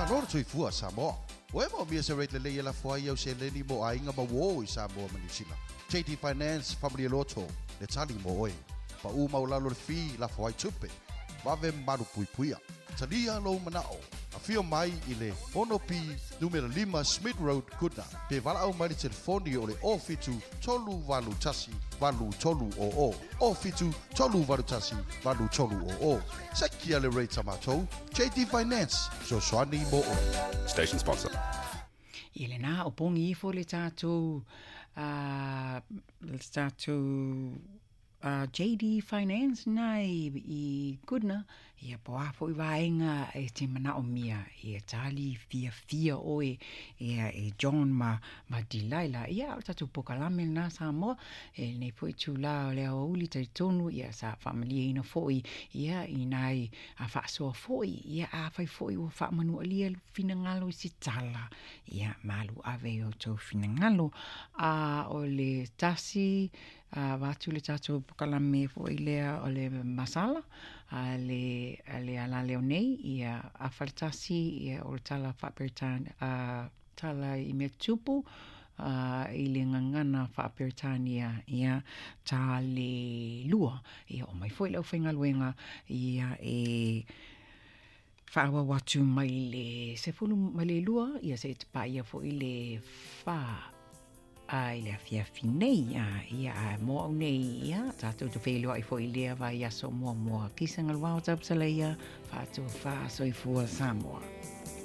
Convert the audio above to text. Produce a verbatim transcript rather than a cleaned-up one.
lor tui fua Samoa. Oe mo mia se rate le le la fua iau se leni mo a inga ma wo i Samoa manisila. J T Finance Family Lotto le tali mo oe. Pa u mau lalo le fi la fua i tupe. Wave maru pui puia. Talia lo manao. A fio mai i le Honopi numero lima Smith Road Kuta. Pe wala au mai le telefoni o le ofitu tolu valu tasi valu tolu o o. Ofitu tolu valu tasi valu tolu o o. Sekia le rate tamatou. J T Finance. So swani mo o. Station sponsor. Ile na o pongi fo le tātou uh, le tātou uh, J D Finance nai i Goodna ia poa fo i waenga e te mana o mia ia tali fia fia oe ia e John ma ma Dilaila ia o tātou pokalame na Samoa e nei po i tūla o leo uli te tonu ia sa familia ina fo i ia i nai a whaasoa fo i ia a whai fo i o whaamanu alia finangalo i si tala ia malu ave o tō finangalo a o le tasi a watu le tātou pokalame fo i lea o le masala a le a le ala leo nei ia a whaletasi ia o tala whaperitani a tala i me tupu a i le ngangana whaperitani ia tā le lua ia o mai fo i leo whainga luenga ia e whaawa watu mai le se fulu mai le lua ia se te pa ia fo i le wha ai le fia finei a ia a mo au nei ia tātou te whelo ai fo i lea vai aso mua mua kisanga lwao tapsala ia whātua wha so i fua Samoa.